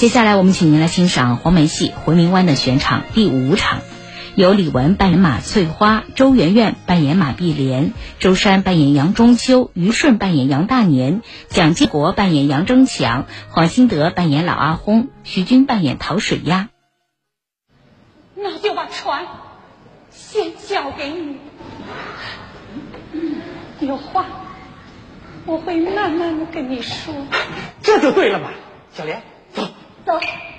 接下来我们请您来欣赏黄梅戏《回民湾》的选场第5场，由李玟扮演马翠花，周媛媛扮演马碧莲，周珊扮演杨中秋，于顺扮演杨大年，蒋经国扮演杨争强，黄兴德扮演老阿轰，徐军扮演陶水鸭。 那就把船先交给你，有话我会慢慢的跟你说。 这就对了嘛，小莲，走。